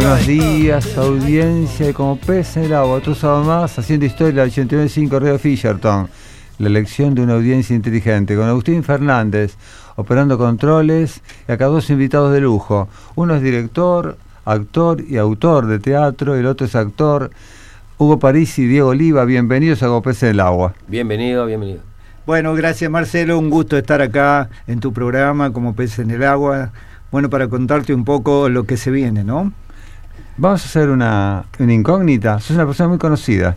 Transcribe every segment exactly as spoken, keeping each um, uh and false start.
buenos días, audiencia de Como Pez en el Agua. Otro sábado más, haciendo historia, ochenta y nueve punto cinco Radio Fisherton. La elección de una audiencia inteligente, con Agustín Fernández, operando controles, y acá dos invitados de lujo. Uno es director, actor y autor de teatro, y el otro es actor, Hugo Parisi y Diego Oliva. Bienvenidos a Como Pez en el Agua. Bienvenido, bienvenido. Bueno, gracias Marcelo, un gusto estar acá en tu programa Como Pez en el Agua. Bueno, para contarte un poco lo que se viene, ¿no? Vamos a hacer una, una incógnita. Sos una persona muy conocida.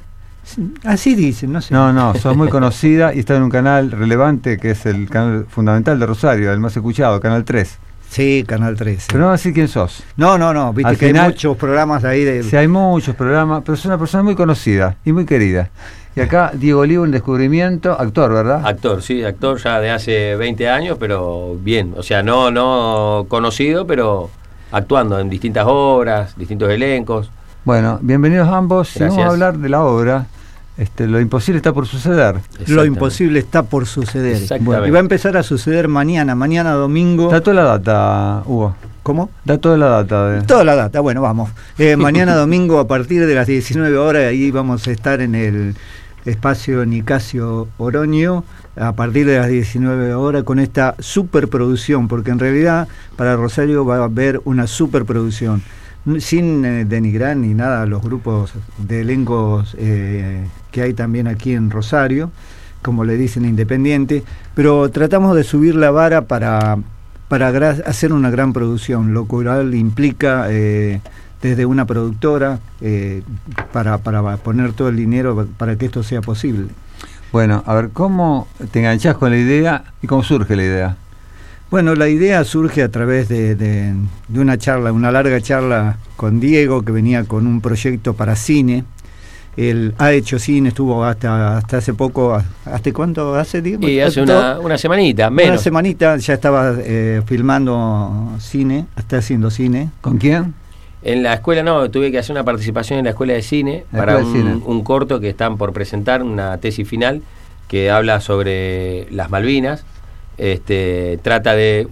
Así dicen, no sé. No, no, sos muy conocida y está en un canal relevante que es el canal fundamental de Rosario, el más escuchado, Canal tres. Sí, Canal tres. Pero no vas a decir quién sos. No, no, no, viste Al que final, hay muchos programas ahí de... Sí, hay muchos programas, pero sos una persona muy conocida y muy querida. Y acá Diego Oliva, un descubrimiento, actor, ¿verdad? Actor, sí, actor ya de hace veinte años, pero bien, o sea, no, no conocido, pero actuando en distintas obras, distintos elencos. Bueno, bienvenidos ambos. Y vamos a hablar de la obra. Este, lo imposible está por suceder. Lo imposible está por suceder. Bueno, y va a empezar a suceder mañana, mañana domingo. Da toda la data, Hugo. ¿Cómo? Da toda la data. De... Toda la data, bueno, vamos. Eh, mañana domingo a partir de las diecinueve horas, ahí vamos a estar en el espacio Nicasio Oroño, a partir de las diecinueve horas con esta superproducción, porque en realidad para Rosario va a haber una superproducción. Sin eh, denigrar ni nada a los grupos de elencos eh, que hay también aquí en Rosario, como le dicen independiente, pero tratamos de subir la vara para, para hacer una gran producción, lo cual implica eh, desde una productora eh, para, para poner todo el dinero para que esto sea posible. Bueno, a ver, ¿cómo te enganchás con la idea y cómo surge la idea? Bueno, la idea surge a través de, de, de una charla, una larga charla con Diego, que venía con un proyecto para cine. Él ha hecho cine, estuvo hasta hasta hace poco. ¿Hasta cuánto hace, Diego? Y hace una, una semanita, menos. Una semanita ya estaba eh, filmando cine, está haciendo cine. ¿Con quién? En la escuela no, tuve que hacer una participación en la escuela de cine la para un, de cine. un corto que están por presentar, una tesis final que habla sobre las Malvinas. Este, trata de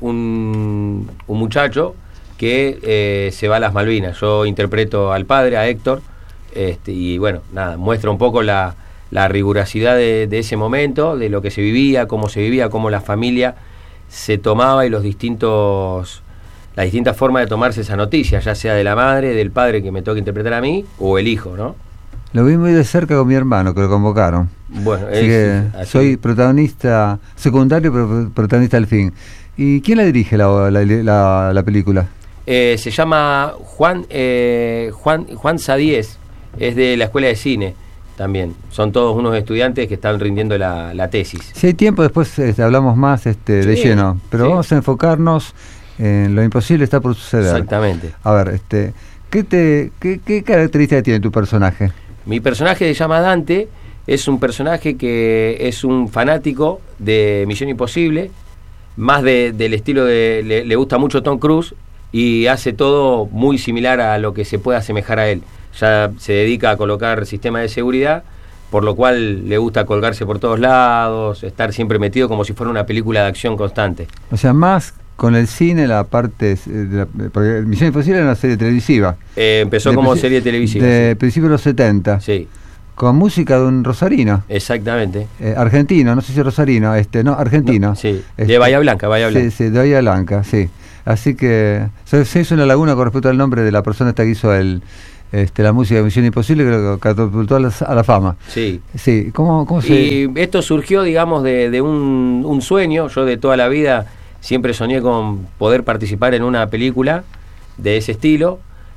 un, un muchacho que eh, se va a las Malvinas. Yo interpreto al padre, a Héctor, este, y bueno, nada, muestra un poco la, la rigurosidad de, de ese momento, de lo que se vivía, cómo se vivía, cómo la familia se tomaba y los distintos las distintas formas de tomarse esa noticia, ya sea de la madre, del padre que me toca interpretar a mí, o el hijo, ¿no? Lo vi muy de cerca con mi hermano, que lo convocaron. Bueno, así es, que así. Soy protagonista secundario, pero protagonista al fin. ¿Y quién la dirige la, la, la, la película? Eh, se llama Juan eh, Juan Juan Sadíez, es de la escuela de cine también. Son todos unos estudiantes que están rindiendo la, la tesis. Si hay tiempo, después este, hablamos más este, de sí, lleno. Pero sí. Vamos a enfocarnos en lo imposible está por suceder. Exactamente. A ver, este, ¿qué, te, qué, qué características tiene tu personaje? Mi personaje se llama Dante, es un personaje que es un fanático de Misión Imposible, más de, del estilo de... Le, le gusta mucho Tom Cruise y hace todo muy similar a lo que se puede asemejar a él. Ya se dedica a colocar sistemas de seguridad, por lo cual le gusta colgarse por todos lados, estar siempre metido como si fuera una película de acción constante. O sea, más con el cine, la parte de la, porque Misión Imposible era una serie televisiva. Eh, empezó de como serie televisiva. De sí. principios de los setenta. Sí. Con música de un rosarino. Exactamente. Eh, argentino, no sé si rosarino, este, no, argentino. No, sí, este, de Bahía Blanca, Bahía Blanca. Sí, sí, de Bahía Blanca, sí. Así que se, se hizo una laguna con respecto al nombre de la persona esta que hizo el, este, la música de Misión Imposible, que lo catapultó a la, a la fama. Sí. Sí, ¿cómo, cómo se...? Y esto surgió, digamos, de, de un, un sueño. Yo de toda la vida siempre soñé con poder participar en una película de ese estilo,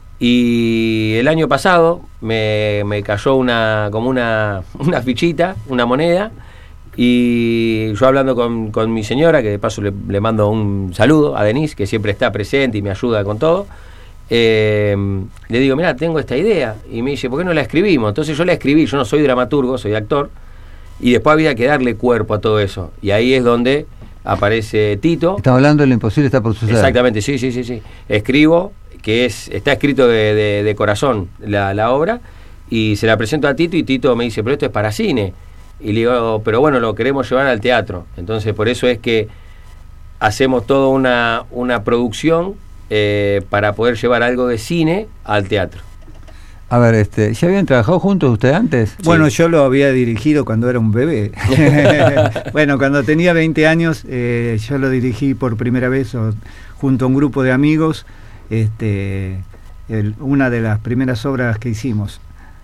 y el año pasado me, me cayó una como una, una fichita, una moneda, y yo hablando con, con mi señora, que de paso le, le mando un saludo a Denise, que siempre está presente y me ayuda con todo, eh, le digo, mirá, tengo esta idea, y me dice, ¿por qué no la escribimos? Entonces yo la escribí, yo no soy dramaturgo, soy actor, y después había que darle cuerpo a todo eso, y ahí es donde aparece Tito. Estamos hablando de lo imposible está por suceder. Exactamente, sí, sí, sí, sí. Escribo, que es está escrito de, de, de corazón la, la obra, y se la presento a Tito, y Tito me dice, pero esto es para cine. Y le digo, pero bueno, lo queremos llevar al teatro. Entonces, por eso es que hacemos toda una, una producción eh, para poder llevar algo de cine al teatro. A ver, este, ¿ya habían trabajado juntos ustedes antes? Bueno, Sí. yo lo había dirigido cuando era un bebé. Bueno, cuando tenía veinte años, eh, yo lo dirigí por primera vez o, junto a un grupo de amigos, este, el, una de las primeras obras que hicimos.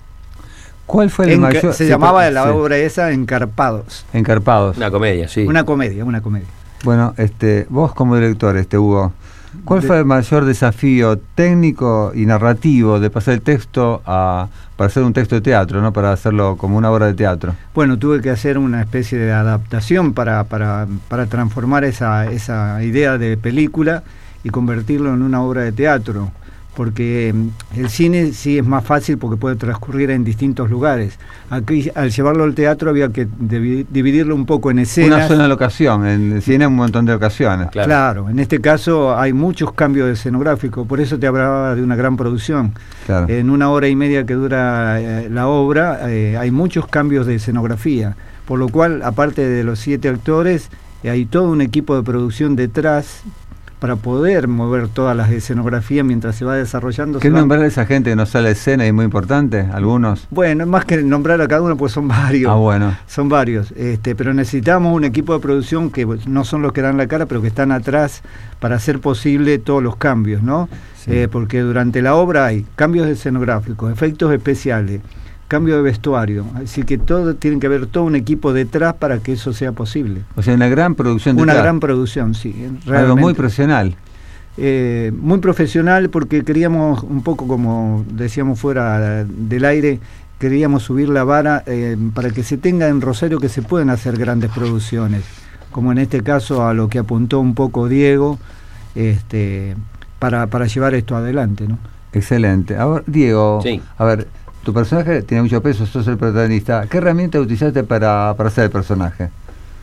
¿Cuál fue el Enca- mayor? se sí, llamaba porque- la sí, obra esa Encarpados. Encarpados. Una comedia, sí. Una comedia, una comedia. Bueno, este, vos como director, este Hugo, ¿cuál De- fue el mayor desafío técnico y narrativo de pasar el texto a para hacer un texto de teatro, no para hacerlo como una obra de teatro? Bueno, tuve que hacer una especie de adaptación para, para, para transformar esa, esa idea de película y convertirlo en una obra de teatro, porque mm, el cine sí es más fácil porque puede transcurrir en distintos lugares. Aquí, al llevarlo al teatro, había que divi- dividirlo un poco en escenas. Una sola locación, en el cine un montón de ocasiones. Claro. Claro, en este caso hay muchos cambios escenográficos, por eso te hablaba de una gran producción. Claro. En una hora y media que dura eh, la obra, eh, hay muchos cambios de escenografía, por lo cual, aparte de los siete actores, eh, hay todo un equipo de producción detrás para poder mover todas las escenografías mientras se va desarrollando. ¿Qué se van- nombrar a esa gente que no sale a escena y es muy importante? ¿Algunos? Bueno, más que nombrar a cada uno, pues son varios. Ah, bueno. Son varios, este, pero necesitamos un equipo de producción que pues, no son los que dan la cara, pero que están atrás para hacer posible todos los cambios, ¿no? Sí. Eh, porque durante la obra hay cambios escenográficos, efectos especiales, cambio de vestuario, así que todo tiene que haber todo un equipo detrás para que eso sea posible. O sea, una gran producción de Una teatro. gran producción, sí. Algo realmente. muy profesional. Eh, muy profesional, porque queríamos un poco, como decíamos fuera del aire, queríamos subir la vara eh, para que se tenga en Rosario que se pueden hacer grandes producciones, como en este caso a lo que apuntó un poco Diego, este, para, para llevar esto adelante, ¿no? Excelente. Ahora, Diego, Sí. a ver, tu personaje tiene mucho peso, sos el protagonista. ¿Qué herramienta utilizaste para, para hacer el personaje?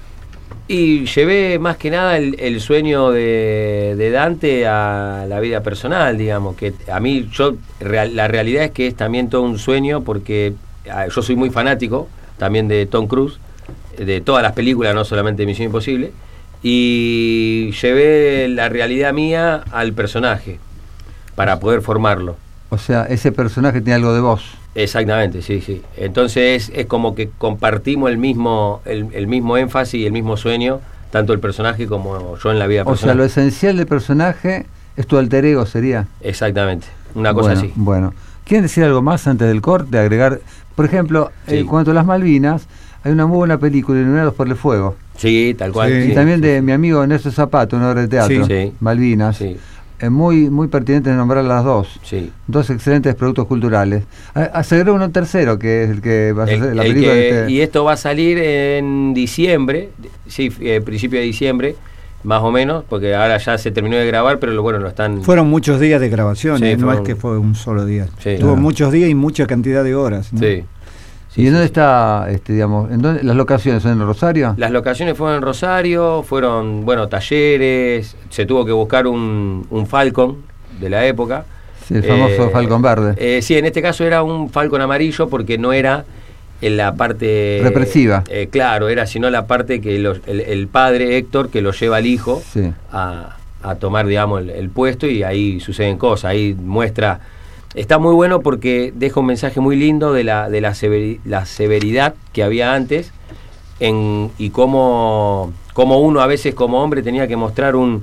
Y llevé más que nada el, el sueño de, de Dante a la vida personal, digamos, que a mí, yo real, la realidad es que es también todo un sueño, porque ah, yo soy muy fanático también de Tom Cruise, de todas las películas, no solamente de Misión Imposible, y llevé la realidad mía al personaje para poder formarlo. O sea, ese personaje tiene algo de vos. Exactamente, sí, sí. Entonces es como que compartimos el mismo, el, el mismo énfasis y el mismo sueño, tanto el personaje como yo en la vida O sea, personal. lo esencial del personaje es tu alter ego, sería. Exactamente, una cosa Bueno, así. Bueno, ¿quieren decir algo más antes del corte? Agregar, por ejemplo, Sí. en cuanto a las Malvinas, hay una muy buena película, Iluminados por el Fuego. Sí, tal cual. Sí. Y sí, también sí, de sí. mi amigo Ernesto Zapato, una obra de teatro, Sí. Sí. Malvinas. Sí, Es muy muy pertinente nombrar las dos. sí. Dos excelentes productos culturales. A- Se agregó uno tercero, que es el que va a El- ser la el película que- de este- Y esto va a salir en diciembre, sí, eh, principio de diciembre, más o menos, porque ahora ya se terminó de grabar, pero lo bueno, lo están... Fueron muchos días de grabación, Sí, ¿eh? No fueron- es que fue un solo día. Sí. Tuvo Claro. muchos días y mucha cantidad de horas, ¿no? Sí. Sí, ¿Y en sí, dónde sí. está, este, digamos, en dónde, las locaciones son en Rosario? Las locaciones fueron en Rosario, fueron, bueno, talleres, se tuvo que buscar un, un Falcon de la época. Sí, el famoso Eh, Falcon verde. eh, sí, en este caso era un Falcon amarillo porque no era en la parte... Represiva. eh, claro, era sino la parte que los- el, el padre Héctor que lo lleva al hijo Sí. a, a tomar, digamos, el, el puesto, y ahí suceden cosas, ahí muestra... Está muy bueno porque deja un mensaje muy lindo de la, de la, severi- la severidad que había antes en, y cómo, cómo uno a veces como hombre tenía que mostrar un,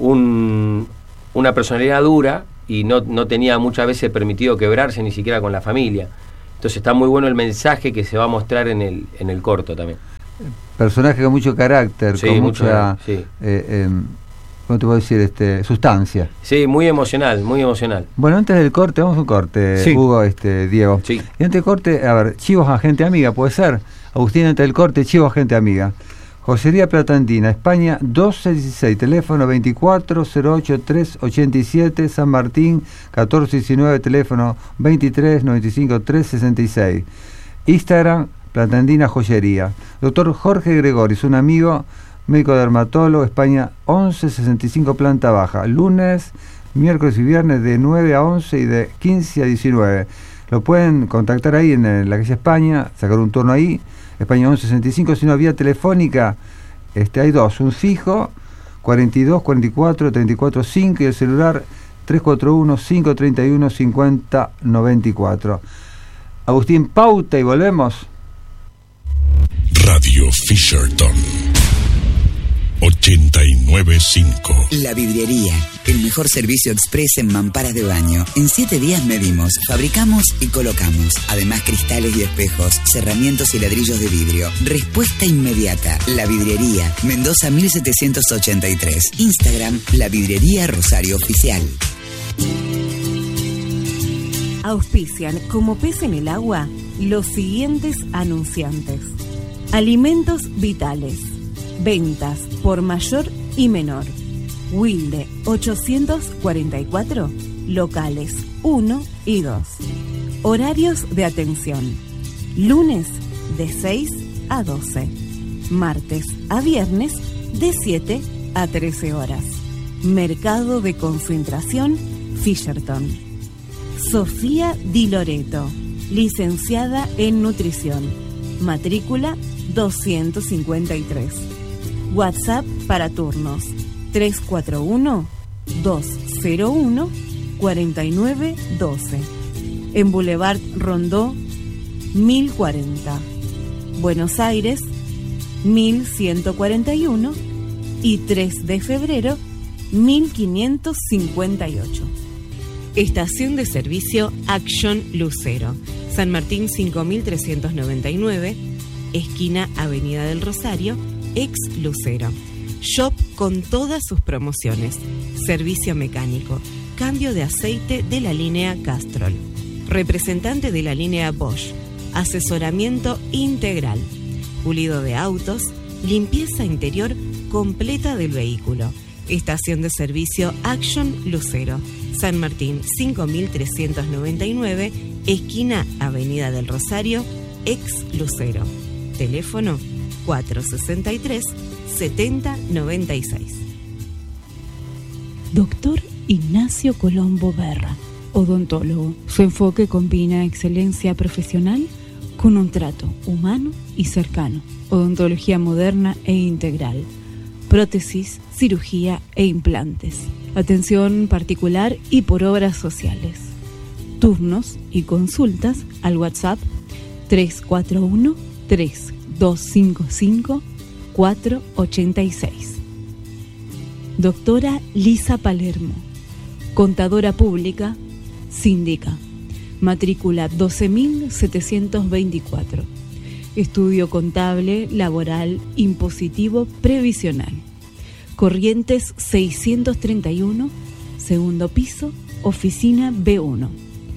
un, una personalidad dura y no, no tenía muchas veces permitido quebrarse ni siquiera con la familia. Entonces está muy bueno el mensaje que se va a mostrar en el, en el corto también. Personaje con mucho carácter, Sí, con mucho, mucha, sí. eh, em, ¿cómo te puedo decir? Este, sustancia. Sí, muy emocional, muy emocional. Bueno, antes del corte, vamos a un corte, Sí. Hugo, este, Diego. Sí. Y antes del corte, a ver, Chivos a Gente Amiga, ¿puede ser? Agustín, antes del corte, Chivos a Gente Amiga. Joyería Platandina, España doce dieciséis, teléfono veinticuatro cero ocho tres ochenta y siete, San Martín catorce diecinueve, teléfono veintitrés noventa y cinco tres sesenta y seis. Instagram, Platandina Joyería. Doctor Jorge Gregoris, un amigo, médico dermatólogo, España once sesenta y cinco, planta baja. Lunes, miércoles y viernes de nueve a once y de quince a diecinueve. Lo pueden contactar ahí en, en la calle España, sacar un turno ahí, España once sesenta y cinco, si no, vía telefónica, este, hay dos, un fijo cuarenta y dos, cuarenta y cuatro, treinta y cuatro, cinco y el celular tres cuatro uno, cinco tres uno, cinco cero nueve cuatro. Agustín, pauta y volvemos. Radio Fisherton ochenta y nueve punto cinco. La Vidriería, el mejor servicio express en mamparas de baño. En siete días medimos, fabricamos y colocamos. Además, cristales y espejos, cerramientos y ladrillos de vidrio. Respuesta inmediata. La Vidriería, Mendoza mil setecientos ochenta y tres. Instagram, La Vidriería Rosario Oficial. Auspician como pez en el agua los siguientes anunciantes: Alimentos Vitales, ventas por mayor y menor. Wilde ochocientos cuarenta y cuatro, locales uno y dos. Horarios de atención: lunes de seis a doce, martes a viernes de siete a trece horas. Mercado de Concentración Fisherton. Sofía Di Loreto, licenciada en nutrición, matrícula doscientos cincuenta y tres. WhatsApp para turnos tres cuatro uno, dos cero uno, cuatro nueve uno dos. En Boulevard Rondó mil cuarenta, Buenos Aires mil ciento cuarenta y uno y tres de febrero mil quinientos cincuenta y ocho. Estación de servicio Action Lucero, San Martín cinco mil trescientos noventa y nueve, esquina Avenida del Rosario, ex Lucero. Shop con todas sus promociones, servicio mecánico, cambio de aceite de la línea Castrol, representante de la línea Bosch, asesoramiento integral, pulido de autos, limpieza interior completa del vehículo. Estación de servicio Action Lucero, San Martín cinco mil trescientos noventa y nueve, esquina Avenida del Rosario, ex Lucero. Teléfono cuatro sesenta y tres, setenta noventa y seis. Doctor Ignacio Colombo Berra, odontólogo. Su enfoque combina excelencia profesional con un trato humano y cercano. Odontología moderna e integral. Prótesis, cirugía e implantes. Atención particular y por obras sociales. Turnos y consultas al WhatsApp tres cuatro uno, tres dos cinco cinco, cuatro ocho seis. Doctora Lisa Palermo, contadora pública, síndica, matrícula doce mil setecientos veinticuatro. Estudio contable, laboral, impositivo, previsional. Corrientes seiscientos treinta y uno, segundo piso, oficina B uno.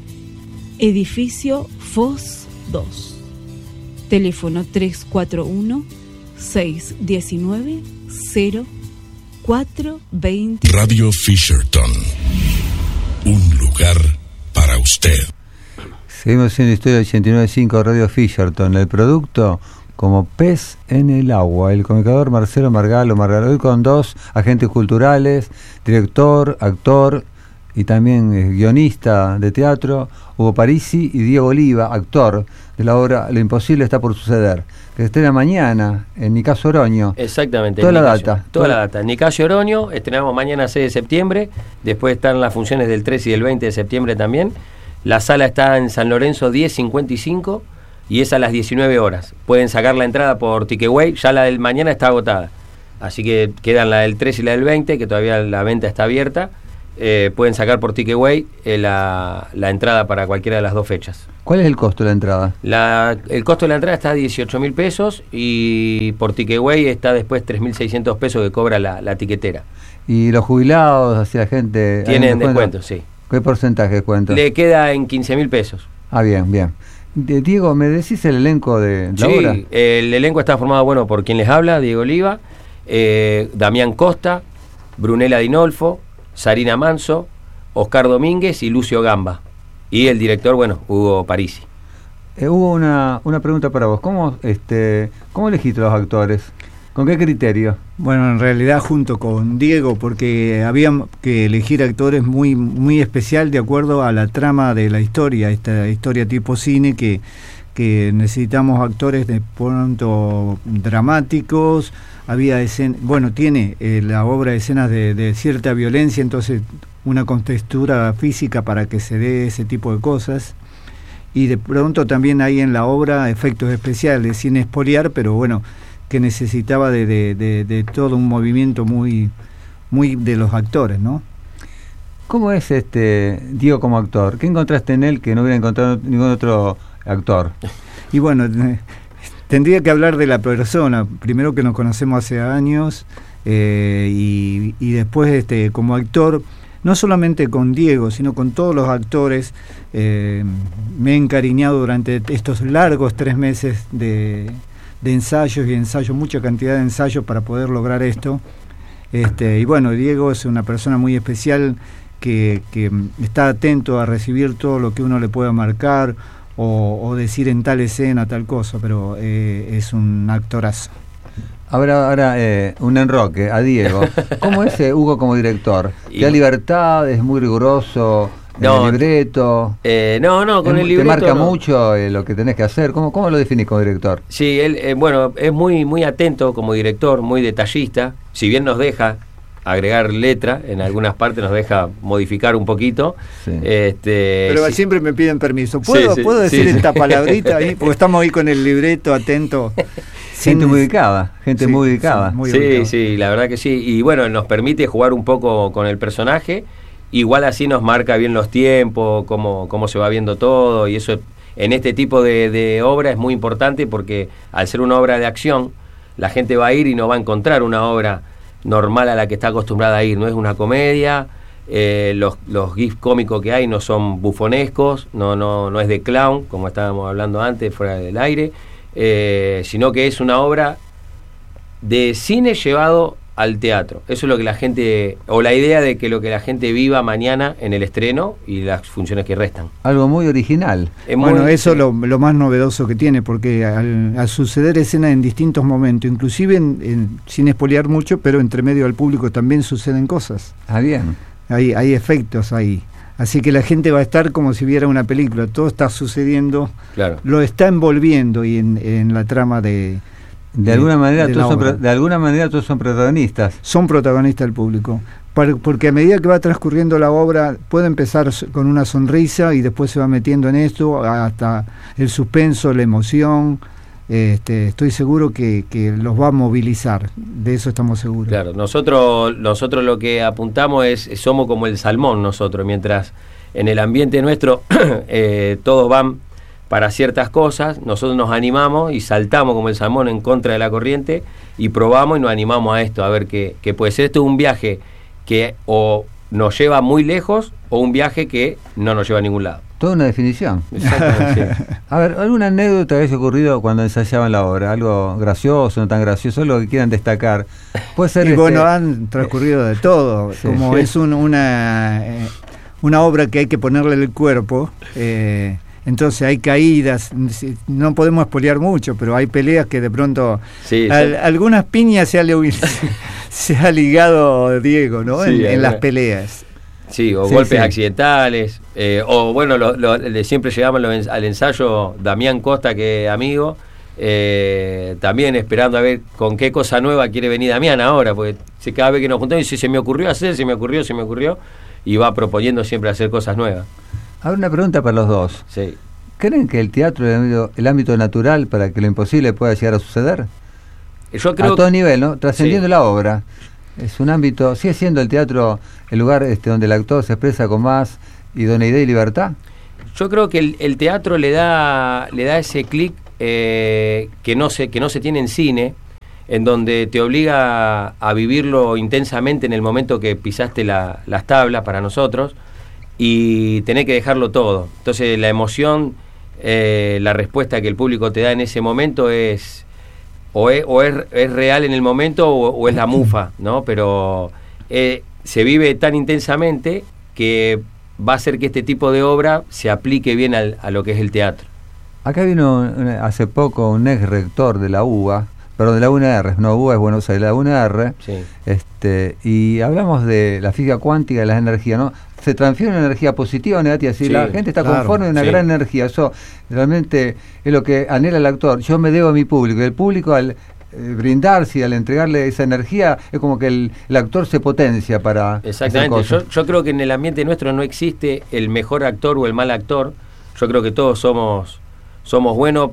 Edificio F O S dos. Teléfono tres cuatro uno, seis uno nueve, cero cuatro dos cero. Radio Fisherton, un lugar para usted. Seguimos en Historia ochenta y nueve punto cinco Radio Fisherton. El producto como pez en el agua. El comunicador Marcelo Margalo Margalo, hoy con dos agentes culturales, director, actor y también eh, guionista de teatro, Hugo Parisi, y Diego Oliva, actor de la obra Lo Imposible Está por Suceder, que se estrena mañana en Nicasio Oroño. Exactamente. Toda la Nicasio, data. Toda, Toda la data. Nicasio Oroño, estrenamos mañana seis de septiembre, después están las funciones del tres y del veinte de septiembre también. La sala está en San Lorenzo diez cincuenta y cinco y es a las diecinueve horas. Pueden sacar la entrada por Ticketway, ya la del mañana está agotada. Así que quedan la del tres y la del veinte, que todavía la venta está abierta. Eh, pueden sacar por Ticketway eh, la, la entrada para cualquiera de las dos fechas. ¿Cuál es el costo de la entrada? La, el costo de la entrada está a dieciocho mil pesos y por Ticketway está después tres mil seiscientos pesos que cobra la, la tiquetera. ¿Y los jubilados, así la gente? Tienen descuento, sí. ¿Qué porcentaje de descuento? Le queda en quince mil pesos. Ah, bien, bien. De, Diego, ¿me decís el elenco de la sí, obra? Sí, el elenco está formado, bueno, por quien les habla, Diego Oliva, eh, Damián Costa, Brunella Dinolfo, Sarina Manso, Oscar Domínguez y Lucio Gamba. Y el director, bueno, Hugo Parisi. Eh, hubo una, una pregunta para vos. ¿Cómo, este, ¿Cómo elegiste los actores? ¿Con qué criterio? Bueno, en realidad junto con Diego, porque había que elegir actores muy, muy especial de acuerdo a la trama de la historia, esta historia tipo cine que, que necesitamos actores de pronto dramáticos. Había escena, bueno, tiene eh, la obra escenas de, de cierta violencia, entonces una contextura física para que se dé ese tipo de cosas. Y de pronto también hay en la obra efectos especiales, sin espoliar, pero bueno, que necesitaba de, de, de, de todo un movimiento muy, muy de los actores, ¿no? ¿Cómo es este Diego como actor? ¿Qué encontraste en él que no hubiera encontrado ningún otro actor? Y bueno, eh, tendría que hablar de la persona, primero que nos conocemos hace años, eh, y, y después este como actor, no solamente con Diego, sino con todos los actores. Eh, me he encariñado durante estos largos tres meses de, de ensayos y ensayos, mucha cantidad de ensayos para poder lograr esto. Este, y bueno, Diego es una persona muy especial que, que está atento a recibir todo lo que uno le pueda marcar o, o decir en tal escena, tal cosa, pero eh, es un actorazo. Ahora, ahora eh, un enroque a Diego. ¿Cómo es eh, Hugo como director? ¿Te da libertad? ¿Es muy riguroso en No, el libreto? Eh, no, no, con ¿Te el libreto marca no. mucho eh, lo que tenés que hacer? ¿Cómo, cómo lo definís como director? Sí, él, eh, bueno, es muy, muy atento como director, muy detallista. Si bien nos deja agregar letra, en algunas partes nos deja modificar un poquito. Sí. Este, Pero sí. siempre me piden permiso. ¿Puedo, Sí, sí, ¿puedo decir sí, sí. esta palabrita ahí? Porque estamos ahí con el libreto atento. Gente muy ubicada, gente Sí, muy ubicada. sí, muy Sí, ubicado. sí, la verdad que sí. Y bueno, nos permite jugar un poco con el personaje. Igual así nos marca bien los tiempos, cómo, cómo se va viendo todo. Y eso en este tipo de, de obra es muy importante porque al ser una obra de acción, la gente va a ir y no va a encontrar una obra normal a la que está acostumbrada a ir. No es una comedia, eh, los, los gifs cómicos que hay no son bufonescos, no, no, no es de clown, como estábamos hablando antes, fuera del aire. Eh, sino que es una obra de cine llevado al teatro. Eso es lo que la gente, o la idea de que lo que la gente viva mañana en el estreno y las funciones que restan. Algo muy original. Es muy- Bueno, eso es lo, lo más novedoso que tiene, porque al, al suceder escenas en distintos momentos, inclusive en, en, sin espolear mucho, pero entre medio del público también suceden cosas. Ah, bien. Hay, hay efectos ahí. Así que la gente va a estar como si viera una película. Todo está sucediendo, Claro. lo está envolviendo y en, en la trama de... De alguna manera, de todos la son, obra. pro- de alguna manera todos son protagonistas. Son protagonistas del público. Par- Porque a medida que va transcurriendo la obra, puede empezar s- con una sonrisa y después se va metiendo en esto, hasta el suspenso, la emoción. Este, estoy seguro que, que los va a movilizar, de eso estamos seguros. Claro, nosotros, nosotros lo que apuntamos es, somos como el salmón nosotros, mientras en el ambiente nuestro eh, todos van para ciertas cosas, nosotros nos animamos y saltamos como el salmón en contra de la corriente y probamos y nos animamos a esto, a ver qué, qué puede ser. Esto es un viaje que o nos lleva muy lejos o un viaje que no nos lleva a ningún lado. Toda una definición. Exactamente, sí. A ver, ¿alguna anécdota que haya ocurrido cuando ensayaban la obra? ¿Algo gracioso, no tan gracioso? Algo que quieran destacar. Puede ser. Y este, bueno, han transcurrido de todo. Sí. Como es un- una, eh, una obra que hay que ponerle el cuerpo, eh, entonces hay caídas, no podemos espolear mucho, pero hay peleas que de pronto... Sí, al- sí. algunas piñas se ha, li- se ha ligado Diego, ¿no? Sí, en, en alguna- las peleas. Sí, o Sí, golpes sí. accidentales, eh, o bueno, lo, lo- de siempre llegamos lo- al ensayo Damián Costa, que es amigo, eh, también esperando a ver con qué cosa nueva quiere venir Damián ahora, porque se- cada vez que nos juntamos dice, se me ocurrió hacer, se me ocurrió, se me ocurrió, y va proponiendo siempre hacer cosas nuevas. Ahora una pregunta para los dos. Sí. ¿Creen que el teatro es el ámbito, el ámbito natural para que lo imposible pueda llegar a suceder? Yo creo A todo nivel, ¿no? Trascendiendo Sí. la obra. Es un ámbito, sigue siendo el teatro el lugar este, donde el actor se expresa con más idoneidad y libertad. Yo creo que el, el teatro le da le da ese clic eh, que no se que no se tiene en cine, en donde te obliga a, a vivirlo intensamente en el momento que pisaste la- las tablas para nosotros y tenés que dejarlo todo. Entonces la emoción, eh, la respuesta que el público te da en ese momento es o es, o es, es real en el momento o, o es la mufa, ¿no? Pero eh, se vive tan intensamente que va a hacer que este tipo de obra se aplique bien al, a lo que es el teatro. Acá vino una- hace poco un ex rector de la U B A, perdón, de la U N R, no U es Buenos Aires, la U N R, Sí. este, y hablamos de la física cuántica de las energías, ¿no? Se transfiere una energía positiva o negativa, si Sí, la gente está claro, conforme de una sí. gran energía, eso realmente es lo que anhela el actor. Yo me debo a mi público, y el público al eh, brindarse y al entregarle esa energía, es como que el, el actor se potencia para Exactamente, hacer cosas. yo, yo creo que en el ambiente nuestro no existe el mejor actor o el mal actor, yo creo que todos somos, somos buenos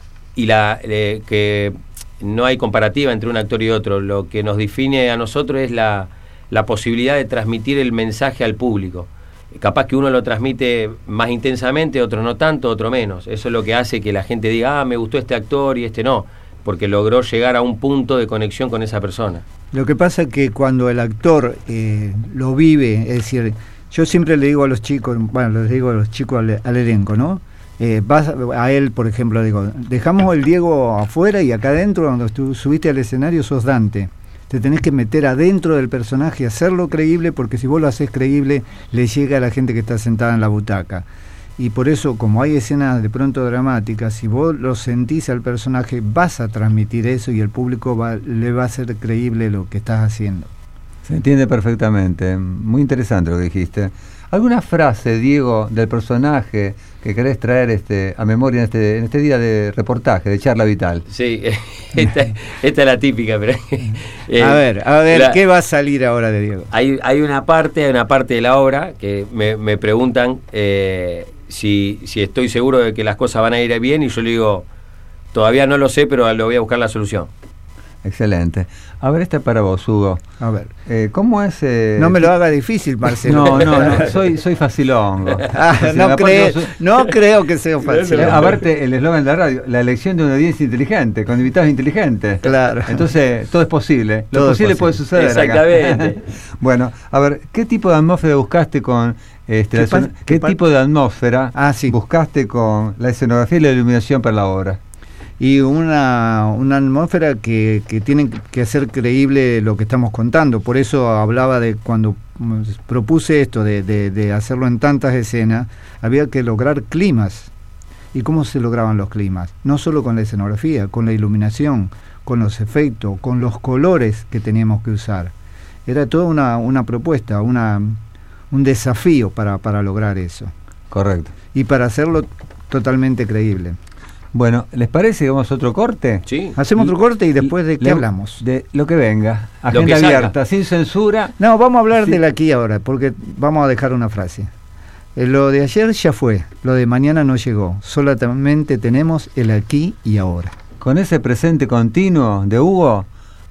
y la eh, que no hay comparativa entre un actor y otro, lo que nos define a nosotros es la, la posibilidad de transmitir el mensaje al público. Capaz que uno lo transmite más intensamente, otro no tanto, otro menos. Eso es lo que hace que la gente diga, ah, me gustó este actor y este no, porque logró llegar a un punto de conexión con esa persona. Lo que pasa es que cuando el actor eh, lo vive, es decir, yo siempre le digo a los chicos, bueno, les digo a los chicos al, al elenco, ¿no? Eh, vas a él, por ejemplo, digo, dejamos el Diego afuera y acá adentro, cuando tú subiste al escenario, sos Dante. Te tenés que meter adentro del personaje, hacerlo creíble, porque si vos lo haces creíble, le llega a la gente que está sentada en la butaca. Y por eso, como hay escenas de pronto dramáticas, si vos lo sentís al personaje, vas a transmitir eso y el público va, le va a hacer creíble lo que estás haciendo. Se entiende perfectamente, muy interesante lo que dijiste. ¿Alguna frase, Diego, del personaje que querés traer este, a memoria en este, en este día de reportaje, de charla vital? Sí, esta, esta es la típica, pero eh, a ver, a ver, la, ¿qué va a salir ahora de Diego? Hay, hay una parte, hay una parte de la obra que me, me preguntan eh, si, si estoy seguro de que las cosas van a ir bien y yo le digo, todavía no lo sé, pero lo voy a buscar la solución. Excelente. A ver, esta es para vos, Hugo. A ver. Eh, ¿Cómo es? Eh, no me lo haga difícil, Marcelo. No, no, no, soy, soy facilongo. Ah, no, cree, no creo que sea fácil. Aparte, el eslogan de la radio, la elección de una audiencia inteligente, con invitados inteligentes. Claro. Entonces, todo es posible. Lo todo posible, posible puede suceder. Exactamente. Acá. Bueno, a ver, ¿qué tipo de atmósfera buscaste con este, ¿Qué, la, pa- ¿qué qué tipo de atmósfera ah, sí. buscaste con la escenografía y la iluminación para la obra? Y una, una atmósfera que, que tiene que hacer creíble lo que estamos contando. Por eso hablaba de cuando propuse esto de, de, de hacerlo en tantas escenas, había que lograr climas. ¿Y cómo se lograban los climas? No solo con la escenografía, con la iluminación, con los efectos, con los colores que teníamos que usar. Era toda una, una propuesta, una, un desafío para, para lograr eso. Correcto. Y para hacerlo totalmente creíble. Bueno, ¿les parece que vamos a otro corte? Sí. Hacemos otro corte y después de qué Le- hablamos. De lo que venga. Lo Agenda que salga. abierta, sin censura. No, vamos a hablar Sí. del aquí ahora, porque vamos a dejar una frase. Eh, lo de ayer ya fue, lo de mañana no llegó. Solamente tenemos el aquí y ahora. Con ese presente continuo de Hugo,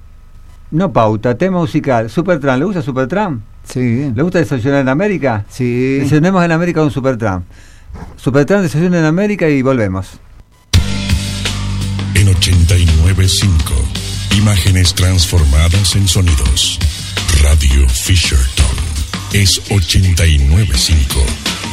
no pauta, tema musical. Supertram, ¿le gusta Supertram? Sí. ¿Le gusta desayunar en América? Sí. Desayunemos en América con Supertram. Supertram, desayuno en América y volvemos. En ochenta y nueve punto cinco, imágenes transformadas en sonidos. Radio Fisherton es ochenta y nueve punto cinco.